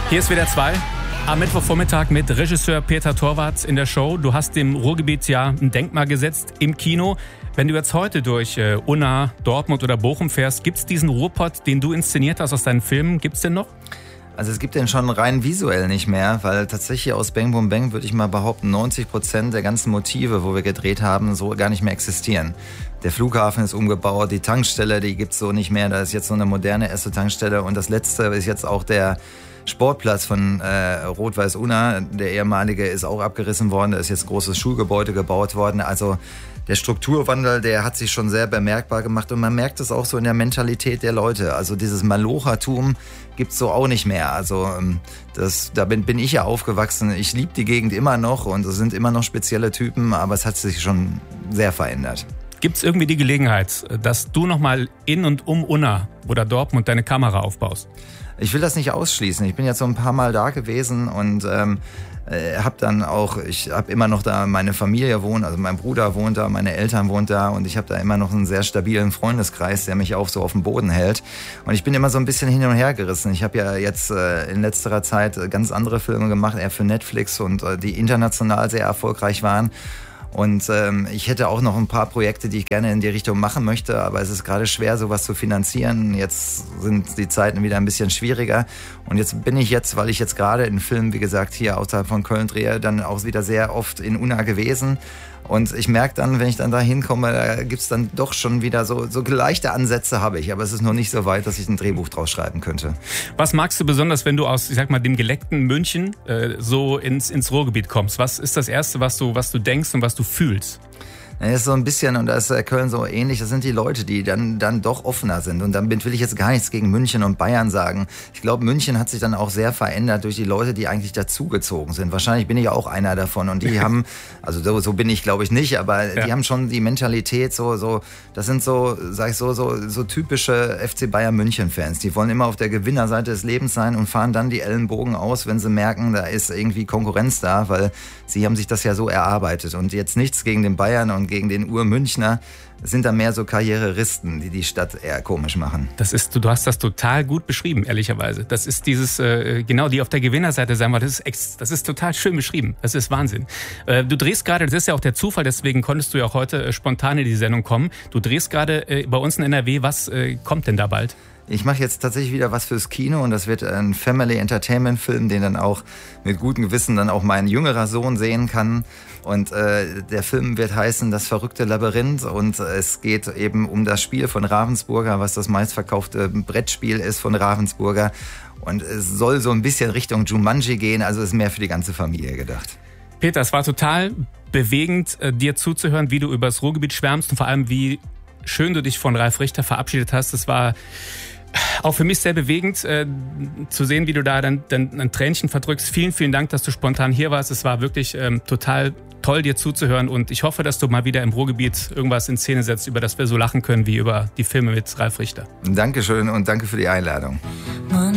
Hier ist WDR 2 am Mittwochvormittag mit Regisseur Peter Torwarts in der Show. Du hast dem Ruhrgebiet ja ein Denkmal gesetzt im Kino. Wenn du jetzt heute durch Unna, Dortmund oder Bochum fährst, gibt es diesen Ruhrpott, den du inszeniert hast aus deinen Filmen, gibt es den noch? Also es gibt den schon rein visuell nicht mehr, weil tatsächlich aus Bang Boom Bang würde ich mal behaupten, 90% der ganzen Motive, wo wir gedreht haben, so gar nicht mehr existieren. Der Flughafen ist umgebaut, die Tankstelle, die gibt's so nicht mehr, da ist jetzt so eine moderne erste Tankstelle und das letzte ist jetzt auch der Sportplatz von Rot-Weiß Unna, der ehemalige, ist auch abgerissen worden, da ist jetzt ein großes Schulgebäude gebaut worden, also der Strukturwandel, der hat sich schon sehr bemerkbar gemacht und man merkt es auch so in der Mentalität der Leute. Also dieses Malochertum gibt's so auch nicht mehr. Also da bin ich ja aufgewachsen. Ich liebe die Gegend immer noch und es sind immer noch spezielle Typen, aber es hat sich schon sehr verändert. Gibt's irgendwie die Gelegenheit, dass du nochmal in und um Unna oder Dortmund deine Kamera aufbaust? Ich will das nicht ausschließen. Ich bin jetzt so ein paar Mal da gewesen und ich habe immer noch da meine Familie wohnt, also mein Bruder wohnt da, meine Eltern wohnen da und ich habe da immer noch einen sehr stabilen Freundeskreis, der mich auch so auf dem Boden hält. Und ich bin immer so ein bisschen hin und her gerissen. Ich habe ja jetzt in letzterer Zeit ganz andere Filme gemacht, eher für Netflix und die international sehr erfolgreich waren. Und ich hätte auch noch ein paar Projekte, die ich gerne in die Richtung machen möchte, aber es ist gerade schwer, sowas zu finanzieren. Jetzt sind die Zeiten wieder ein bisschen schwieriger. Und jetzt bin ich weil ich jetzt gerade in Filmen, wie gesagt, hier außerhalb von Köln drehe, dann auch wieder sehr oft in Unna gewesen. Und ich merke dann, wenn ich dann da hinkomme, da gibt's dann doch schon wieder so leichte Ansätze habe ich. Aber es ist noch nicht so weit, dass ich ein Drehbuch draus schreiben könnte. Was magst du besonders, wenn du aus, ich sag mal, dem geleckten München so ins Ruhrgebiet kommst? Was ist das Erste, was du denkst und was du fühlst? Das ist so ein bisschen, und da ist Köln so ähnlich, das sind die Leute, die dann doch offener sind. Und dann will ich jetzt gar nichts gegen München und Bayern sagen. Ich glaube, München hat sich dann auch sehr verändert durch die Leute, die eigentlich dazugezogen sind. Wahrscheinlich bin ich ja auch einer davon. Und die haben, also so bin ich glaube ich nicht, aber die haben schon die Mentalität das sind so typische FC Bayern München Fans. Die wollen immer auf der Gewinnerseite des Lebens sein und fahren dann die Ellenbogen aus, wenn sie merken, da ist irgendwie Konkurrenz da, weil sie haben sich das ja so erarbeitet. Und jetzt nichts gegen den Bayern und gegen den Urmünchner, sind da mehr so Karrieristen, die Stadt eher komisch machen. Du hast das total gut beschrieben, ehrlicherweise. Das ist dieses, genau, die auf der Gewinnerseite sein wollen. Das ist total schön beschrieben. Das ist Wahnsinn. Du drehst gerade, das ist ja auch der Zufall, deswegen konntest du ja auch heute spontan in die Sendung kommen. Du drehst gerade bei uns in NRW. Was kommt denn da bald? Ich mache jetzt tatsächlich wieder was fürs Kino und das wird ein Family-Entertainment-Film, den dann auch mit gutem Gewissen dann auch mein jüngerer Sohn sehen kann. Und der Film wird heißen Das verrückte Labyrinth und es geht eben um das Spiel von Ravensburger, was das meistverkaufte Brettspiel ist von Ravensburger. Und es soll so ein bisschen Richtung Jumanji gehen, also ist mehr für die ganze Familie gedacht. Peter, es war total bewegend, dir zuzuhören, wie du über das Ruhrgebiet schwärmst und vor allem, wie schön du dich von Ralf Richter verabschiedet hast. Das war auch für mich sehr bewegend zu sehen, wie du da dann ein Tränchen verdrückst. Vielen, vielen Dank, dass du spontan hier warst. Es war wirklich total toll, dir zuzuhören und ich hoffe, dass du mal wieder im Ruhrgebiet irgendwas in Szene setzt, über das wir so lachen können wie über die Filme mit Ralf Richter. Dankeschön und danke für die Einladung.